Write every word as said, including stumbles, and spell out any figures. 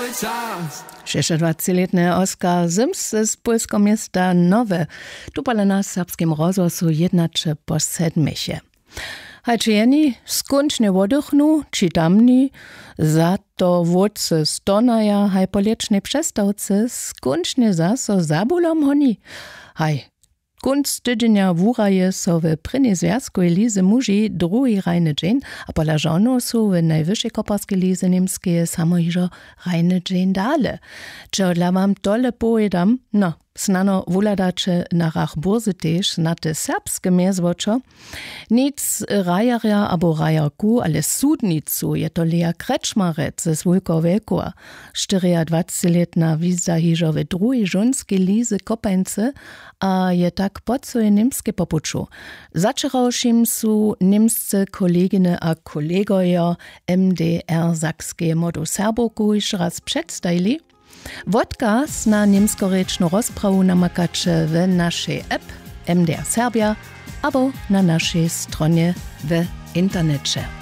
šestnadvajsetletny Oskar Sims z polskiego miasta Nowe tu pole na serbskim rozgłosu jednacze po sedmisie. Hajcie jeni skończnie oddychnu, czytamni, za to wodce stonaja, haj poliecznej przestawce skończnie zaso zabulom honi. Haj, kunst tydzienia wuraje so w prynie związkoj lizy muži drugi rajny dzień, a pola żonu so w najwyższej koparskiej lizy niemskie samo hižo rajny dzień dale. Czy dla wam tole pojedam? No, snano wuladacze na rach burzy też na te serbskie miezwoczo. Nic rajaria abo rajarku, ale sudnicu je to Lea Krečmarec z Wulkoveku. czterdziestletna wiza hižo w drugiej żonskiej lizy Kopańce, a je tak po co je niemskie popuczu. Zaczerałšim su niemscy kolegine a kolegojo M D R Sakskie modu Serboku już raz przedstawili. Wodkaz na niemskorečnu rozprawu namakacie w naszej app M D R Serbia albo na naszej stronie w internecie.